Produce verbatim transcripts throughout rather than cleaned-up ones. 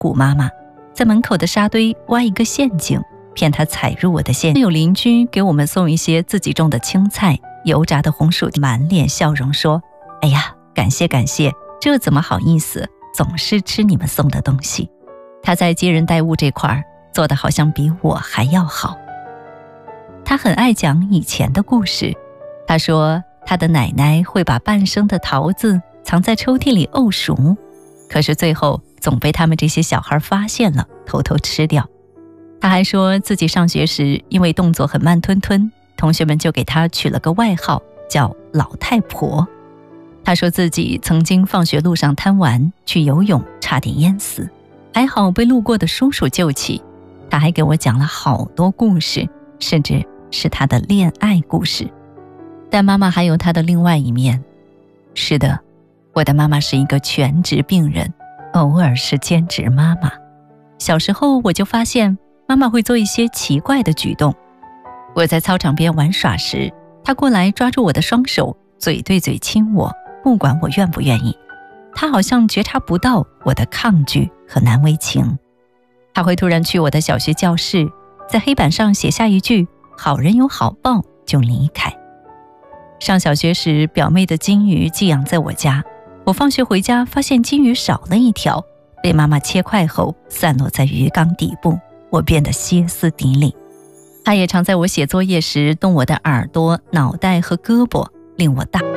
蛊妈妈，在门口的沙堆挖一个陷阱，骗她踩入我的陷阱。有邻居给我们送一些自己种的青菜、油炸的红薯，满脸笑容说：哎呀，感谢感谢，这怎么好意思，总是吃你们送的东西。他在接人待物这块做得好像比我还要好。他很爱讲以前的故事，他说他的奶奶会把半生的桃子藏在抽屉里沤熟，可是最后总被他们这些小孩发现了，偷偷吃掉。他还说自己上学时因为动作很慢吞吞，同学们就给他取了个外号叫老太婆。他说自己曾经放学路上贪玩去游泳，差点淹死，还好被路过的叔叔救起。他还给我讲了好多故事，甚至是他的恋爱故事。但妈妈还有她的另外一面。是的，我的妈妈是一个全职病人，偶尔是兼职妈妈。小时候我就发现妈妈会做一些奇怪的举动。我在操场边玩耍时，她过来抓住我的双手，嘴对嘴亲我，不管我愿不愿意。她好像觉察不到我的抗拒和难为情。她会突然去我的小学教室，在黑板上写下一句好人有好报，就离开。上小学时，表妹的金鱼寄养在我家，我放学回家发现金鱼少了一条，被妈妈切块后散落在鱼缸底部，我变得歇斯底里。她也常在我写作业时动我的耳朵、脑袋和胳膊，令我大。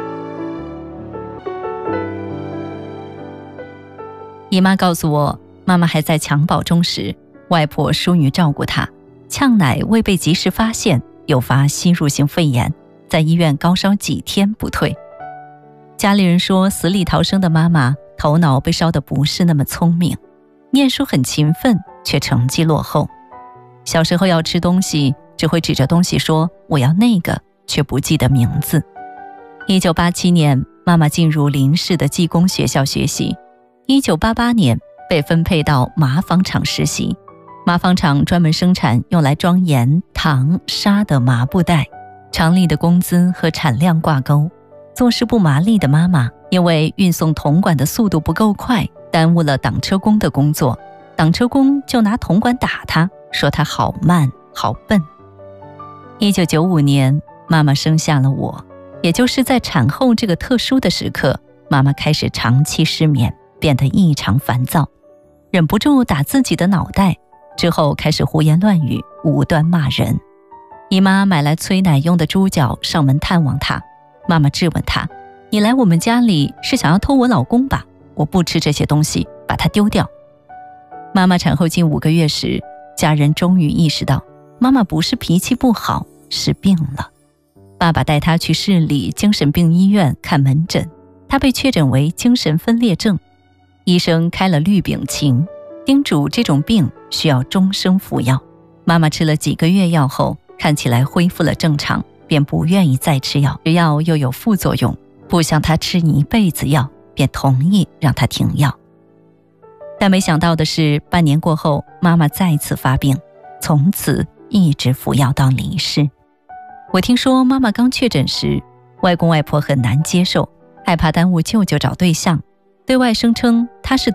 姨妈告诉我，妈妈还在襁褓中时，外婆疏于照顾她，呛奶未被及时发现，诱发吸入性肺炎，在医院高烧几天不退。家里人说，死里逃生的妈妈头脑被烧得不是那么聪明，念书很勤奋，却成绩落后。小时候要吃东西，只会指着东西说我要那个，却不记得名字。一九八七年，妈妈进入邻市的技工学校学习。一九八八年被分配到麻纺厂实习，麻纺厂专门生产用来装盐、糖、沙的麻布袋，厂里的工资和产量挂钩。做事不麻利的妈妈因为运送铜管的速度不够快，耽误了挡车工的工作，挡车工就拿铜管打她，说她好慢好笨。一九九五年，妈妈生下了我，也就是在产后这个特殊的时刻，妈妈开始长期失眠，变得异常烦躁，忍不住打自己的脑袋，之后开始胡言乱语，无端骂人。姨妈买来催奶用的猪脚上门探望她，妈妈质问她：你来我们家里是想要偷我老公吧？我不吃这些东西，把它丢掉。妈妈产后近五个月时，家人终于意识到妈妈不是脾气不好，是病了。爸爸带她去市里精神病医院看门诊，她被确诊为精神分裂症。医生开了氯丙嗪，叮嘱这种病需要终生服药。妈妈吃了几个月药后，看起来恢复了正常，便不愿意再吃药，吃药又有副作用，不想她吃一辈子药，便同意让她停药。但没想到的是，半年过后，妈妈再次发病，从此一直服药到离世。我听说妈妈刚确诊时，外公外婆很难接受，害怕耽误舅舅找对象，对外声称她是